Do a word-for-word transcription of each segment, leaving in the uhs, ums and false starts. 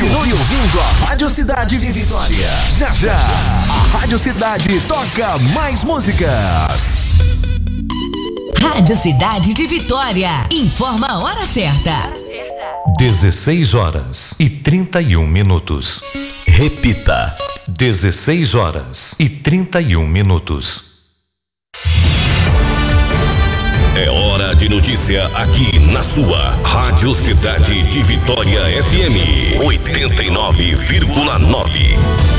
Continue ouvindo a Rádio Cidade de Vitória. Já já, a Rádio Cidade toca mais músicas. Rádio Cidade de Vitória. Informa a hora certa. dezesseis horas e trinta e um minutos. Repita. dezesseis horas e trinta e um minutos. É hora de notícia aqui na sua Rádio Cidade de Vitória F M oitenta e nove vírgula nove.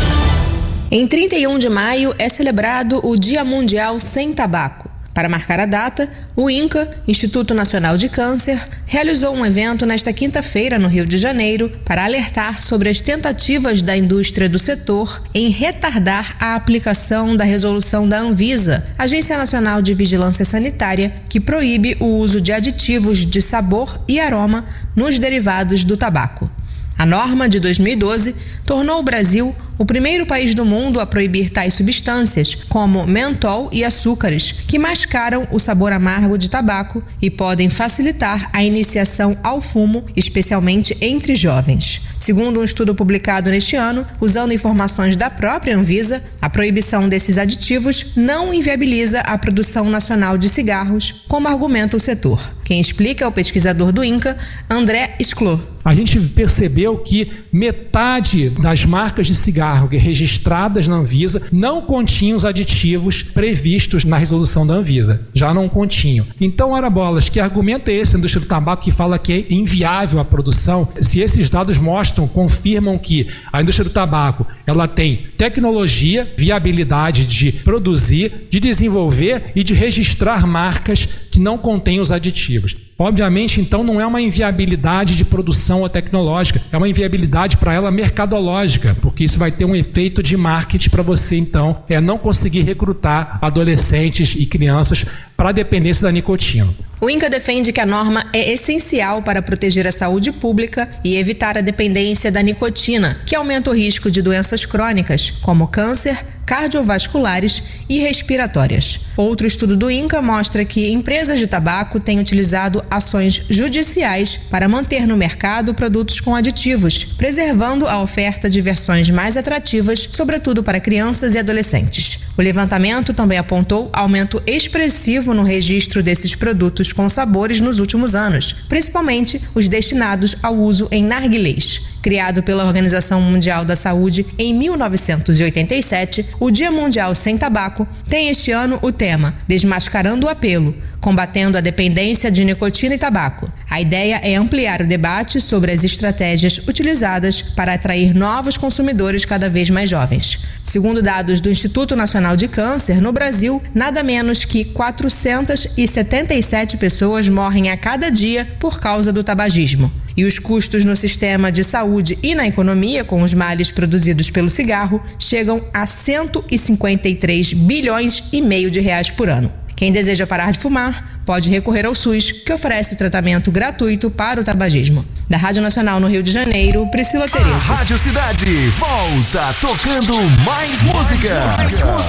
Em trinta e um de maio é celebrado o Dia Mundial Sem Tabaco. Para marcar a data, o INCA, Instituto Nacional de Câncer, realizou um evento nesta quinta-feira no Rio de Janeiro para alertar sobre as tentativas da indústria do setor em retardar a aplicação da resolução da Anvisa, Agência Nacional de Vigilância Sanitária, que proíbe o uso de aditivos de sabor e aroma nos derivados do tabaco. A norma de dois mil e doze tornou o Brasil o primeiro país do mundo a proibir tais substâncias, como mentol e açúcares, que mascaram o sabor amargo de tabaco e podem facilitar a iniciação ao fumo, especialmente entre jovens. Segundo um estudo publicado neste ano, usando informações da própria Anvisa, a proibição desses aditivos não inviabiliza a produção nacional de cigarros, como argumenta o setor. Quem explica é o pesquisador do INCA, André Sclô. A gente percebeu que metade das marcas de cigarro registradas na Anvisa não continham os aditivos previstos na resolução da Anvisa. Já não continham. Então, ora bolas, que argumento é esse da indústria do tabaco que fala que é inviável a produção? Se esses dados mostram, confirmam que a indústria do tabaco ela tem tecnologia, viabilidade de produzir, de desenvolver e de registrar marcas que não contêm os aditivos. Obviamente, então, não é uma inviabilidade de produção ou tecnológica, é uma inviabilidade para ela mercadológica, porque isso vai ter um efeito de marketing para você, então, é não conseguir recrutar adolescentes e crianças para a dependência da nicotina. O INCA defende que a norma é essencial para proteger a saúde pública e evitar a dependência da nicotina, que aumenta o risco de doenças crônicas, como câncer, cardiovasculares e respiratórias. Outro estudo do INCA mostra que empresas de tabaco têm utilizado ações judiciais para manter no mercado produtos com aditivos, preservando a oferta de versões mais atrativas, sobretudo para crianças e adolescentes. O levantamento também apontou aumento expressivo no registro desses produtos com sabores nos últimos anos, principalmente os destinados ao uso em narguilés. Criado pela Organização Mundial da Saúde em mil novecentos e oitenta e sete, o Dia Mundial Sem Tabaco tem este ano o tema Desmascarando o Apelo, combatendo a dependência de nicotina e tabaco. A ideia é ampliar o debate sobre as estratégias utilizadas para atrair novos consumidores cada vez mais jovens. Segundo dados do Instituto Nacional de Câncer, no Brasil, nada menos que quatrocentas e setenta e sete pessoas morrem a cada dia por causa do tabagismo. E os custos no sistema de saúde e na economia com os males produzidos pelo cigarro chegam a cento e cinquenta e três bilhões e meio de reais por ano. Quem deseja parar de fumar pode recorrer ao SUS, que oferece tratamento gratuito para o tabagismo. Da Rádio Nacional no Rio de Janeiro, Priscila Tereza. A Rádio Cidade volta tocando mais músicas.